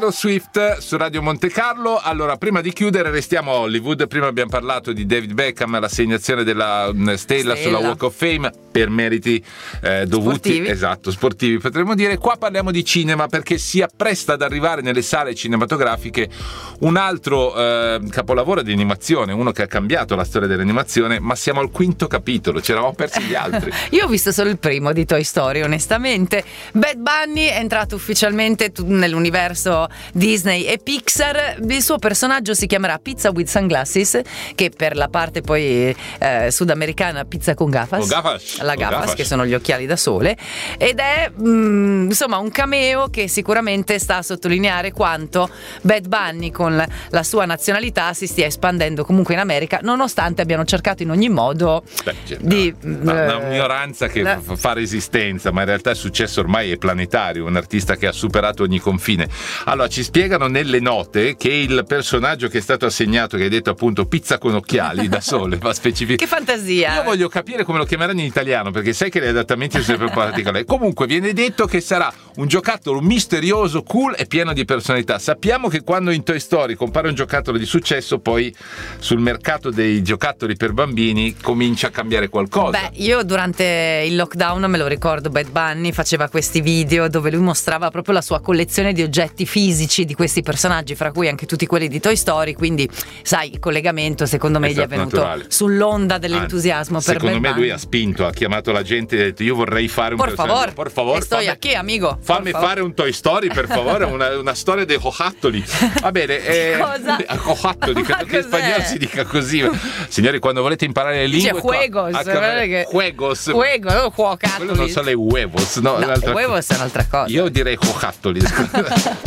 Taylor Swift su Radio Monte Carlo. Allora, prima di chiudere restiamo a Hollywood. Prima abbiamo parlato di David Beckham, l'assegnazione della stella sulla Walk of Fame per meriti dovuti, sportivi potremmo dire. Qua parliamo di cinema perché si appresta ad arrivare nelle sale cinematografiche un altro capolavoro di animazione, uno che ha cambiato la storia dell'animazione, ma siamo al quinto capitolo, ci eravamo persi gli altri. Io ho visto solo il primo di Toy Story, onestamente. Bad Bunny è entrato ufficialmente nell'universo Disney e Pixar. Il suo personaggio si chiamerà Pizza with Sunglasses, che per la parte poi sudamericana pizza con gafas. La gafas, che sono gli occhiali da sole, ed è insomma un cameo che sicuramente sta a sottolineare quanto Bad Bunny con la sua nazionalità si stia espandendo comunque in America, nonostante abbiano cercato in ogni modo di una minoranza che fa resistenza, ma in realtà il successo ormai è planetario, un artista che ha superato ogni confine. Allora, ci spiegano nelle note che il personaggio che è stato assegnato, che hai detto appunto pizza con occhiali da sole, va specificato. Che fantasia! Io voglio capire come lo chiameranno in italiano, perché sai che gli adattamenti sono sempre particolari. Comunque viene detto che sarà un giocattolo misterioso, cool e pieno di personalità. Sappiamo che quando in Toy Story compare un giocattolo di successo, poi sul mercato dei giocattoli per bambini comincia a cambiare qualcosa. Beh, io durante il lockdown me lo ricordo, Bad Bunny faceva questi video dove lui mostrava proprio la sua collezione di oggetti fisici di questi personaggi, fra cui anche tutti quelli di Toy Story, quindi sai, il collegamento secondo me gli è venuto naturale, sull'onda dell'entusiasmo per Bad Bunny. Secondo me lui ha spinto, ha chiamato la gente e ha detto: io vorrei fare un personaggio. Per favore, estoy aquí, amigo. Fammi fare un Toy Story, per favore, una storia dei cojattoli. Va bene, cosa? Cojattoli, credo che in spagnolo si dica così. Signori, quando volete imparare le lingue, juegos, quello non sono le huevos, no, huevos è un'altra cosa. Io direi cojattoli.